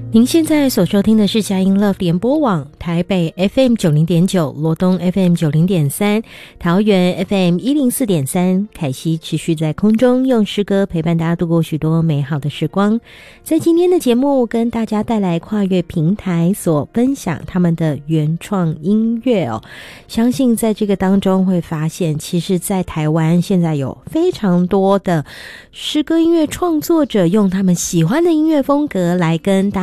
您现在所收听的是佳音 Love 联播网台北 FM90.9、罗东 FM90.3、桃园 FM104.3，凯西持续在空中用诗歌陪伴大家度过许多美好的时光。在今天的节目跟大家带来跨越平台所分享他们的原创音乐哦。相信在这个当中会发现，其实在台湾现在有非常多的诗歌音乐创作者用他们喜欢的音乐风格来跟大家